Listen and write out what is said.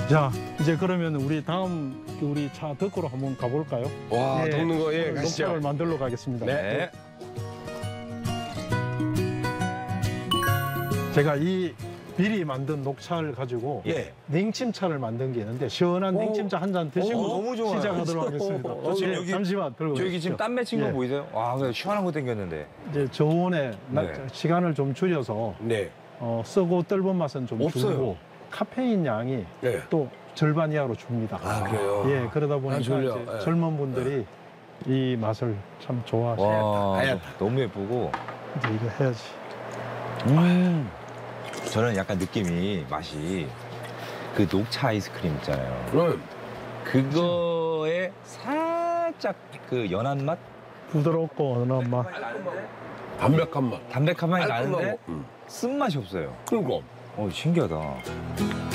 자, 이제 그러면 우리 다음 우리 차 덕구로 한번 가볼까요? 와, 예, 돕는 거, 예, 가시죠. 녹차를 만들러 가겠습니다. 네. 제가 이 미리 만든 녹차를 가지고 예. 냉침차를 만든 게 있는데 시원한 냉침차 한 잔 드시고 너무 좋아요. 시작하도록 하겠습니다. 지금 예, 여기- 잠시만 들고 저기 계십시오. 지금 땀 맺힌 거 예. 보이세요? 와, 그냥 시원한 거 땡겼는데. 이제 저온에 네. 시간을 좀 줄여서 네. 쓰고 떫은 맛은 좀 없어요. 줄고 카페인 양이 네. 또 절반 이하로 줍니다. 아, 그래요? 예, 그러다 보니까 졸려. 이제 예. 젊은 분들이 이 맛을 참 좋아하시죠. 와, 하얗다. 너무 예쁘고. 이제 이거 해야지. 저는 약간 느낌이 맛이 그 녹차 아이스크림 있잖아요. 그럼. 그거에 살짝 그 연한 맛? 부드럽고 어느 맛. 담백한 맛. 담백한 맛이 나는데 깔끔하고. 쓴맛이 없어요. 그리고. 신기하다.